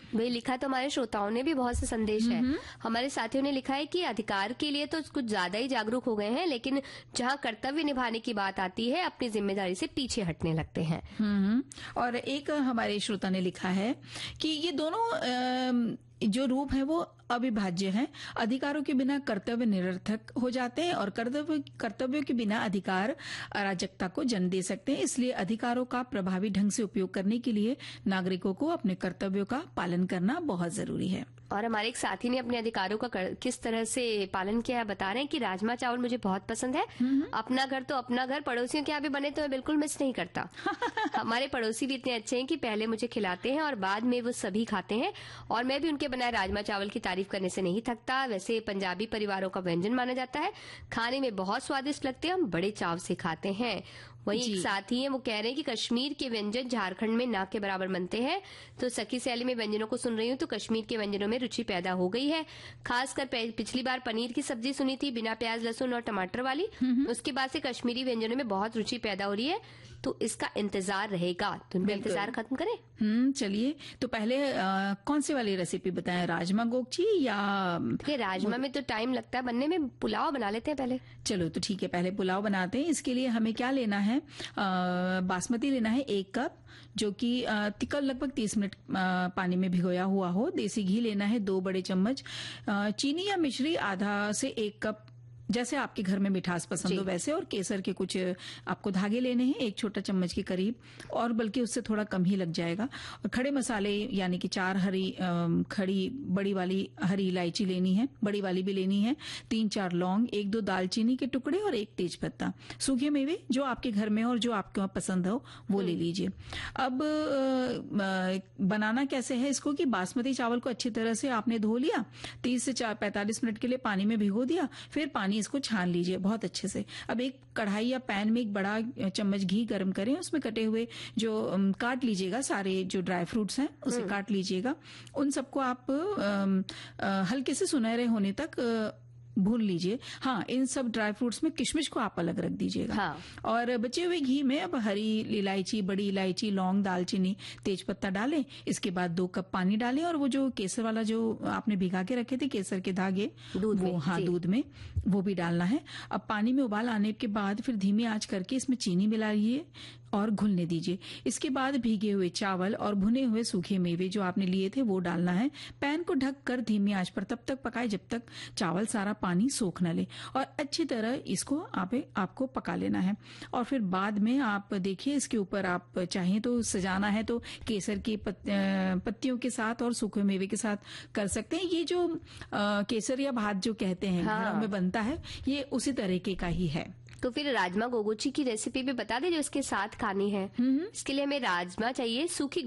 भाई लिखा तो हमारे श्रोताओं ने भी बहुत से संदेश है। हमारे साथियों ने लिखा है कि अधिकार के लिए तो कुछ ज्यादा ही जागरूक हो गए हैं, लेकिन जहाँ कर्तव्य निभाने की बात आती है अपनी जिम्मेदारी से पीछे हटने लगते हैं। और एक हमारे श्रोता ने लिखा है कि ये दोनों जो रूप है वो अविभाज्य हैं। अधिकारों के बिना कर्तव्य निरर्थक हो जाते हैं और कर्तव्यों के बिना अधिकार अराजकता को जन्म दे सकते हैं। इसलिए अधिकारों का प्रभावी ढंग से उपयोग करने के लिए नागरिकों को अपने कर्तव्यों का पालन करना बहुत जरूरी है। और हमारे एक साथी ने अपने अधिकारों का किस तरह से पालन किया है बता रहे हैं कि राजमा चावल मुझे बहुत पसंद है। अपना घर तो अपना घर, पड़ोसियों के यहाँ भी बने तो मैं बिल्कुल मिस नहीं करता। हमारे पड़ोसी भी इतने अच्छे हैं कि पहले मुझे खिलाते हैं और बाद में वो सभी खाते हैं, और मैं भी उनके बनाए राजमा चावल की तारीफ करने से नहीं थकता। वैसे पंजाबी परिवारों का व्यंजन माना जाता है, खाने में बहुत स्वादिष्ट लगते हैं, हम बड़े चाव से खाते हैं। वही एक साथी है, वो कह रहे हैं कि कश्मीर के व्यंजन झारखंड में ना के बराबर बनते हैं। तो सखी सहेली में व्यंजनों को सुन रही हूँ तो कश्मीर के व्यंजनों में रुचि पैदा हो गई है। खासकर पिछली बार पनीर की सब्जी सुनी थी बिना प्याज लहसुन और टमाटर वाली, उसके बाद से कश्मीरी व्यंजनों में बहुत रुचि पैदा हो रही है। तो इसका इंतजार रहेगा, तो उनका इंतजार खत्म करें। चलिए, तो पहले कौन सी वाली रेसिपी बताएं, राजमा गोगची या ये राजमा में तो टाइम लगता है बनने में, पुलाव बना लेते हैं पहले। चलो तो ठीक है, पहले पुलाव बनाते हैं। इसके लिए हमें क्या लेना है, बासमती लेना है 1 कप, जो कि लगभग 30 मिनट पानी में भिगोया हुआ हो। देसी घी लेना है 2 बड़े चम्मच, चीनी या मिश्री आधा से 1 कप, जैसे आपके घर में मिठास पसंद हो वैसे, और केसर के कुछ आपको धागे लेने हैं 1 छोटा चम्मच के करीब, और बल्कि उससे थोड़ा कम ही लग जाएगा। और खड़े मसाले यानी कि 4 खड़ी बड़ी वाली हरी इलायची लेनी है, बड़ी वाली भी लेनी है, 3-4 लौंग, 1-2 दालचीनी के टुकड़े और 1 तेज पत्ता। सूखे मेवे जो आपके घर में हो और जो आपके वहां पसंद हो वो ले लीजिए। अब बनाना कैसे है इसको, कि बासमती चावल को अच्छी तरह से आपने धो लिया, 30 से 45 मिनट के लिए पानी में भिगो दिया, फिर पानी इसको छान लीजिए बहुत अच्छे से। अब एक कढ़ाई या पैन में 1 बड़ा चम्मच घी गर्म करें, उसमें कटे हुए जो काट लीजिएगा, सारे जो ड्राई फ्रूट्स हैं उसे काट लीजिएगा। उन सबको आप हल्के से सुनहरे होने तक भून लीजिए। हाँ, इन सब ड्राई फ्रूट्स में किशमिश को आप अलग रख दीजिएगा। हाँ। और बचे हुए घी में अब हरी इलायची, बड़ी इलायची, लौंग, दालचीनी, तेज पत्ता डालें। इसके बाद 2 कप पानी डालें, और वो जो केसर वाला जो आपने भिगा के रखे थे केसर के धागे, दूध में वो भी डालना है। अब पानी में उबाल आने के बाद फिर धीमी आंच करके इसमें चीनी मिलाइए और घुलने दीजिए। इसके बाद भीगे हुए चावल और भुने हुए सूखे मेवे जो आपने लिए थे वो डालना है। पैन को ढककर धीमी आंच पर तब तक पकाए जब तक चावल सारा पानी सोख न ले, और अच्छी तरह इसको आपको पका लेना है। और फिर बाद में आप देखिए, इसके ऊपर आप चाहें तो सजाना है तो केसर की पत्तियों के साथ और सूखे मेवे के साथ कर सकते हैं। ये जो केसर या भात जो कहते हैं घरों में बनता है, ये उसी तरीके का ही है। तो फिर राजमा गोगोची की रेसिपी भी बता दे जो इसके साथ खानी है। इसके लिए हमें राजमा चाहिए, सूखी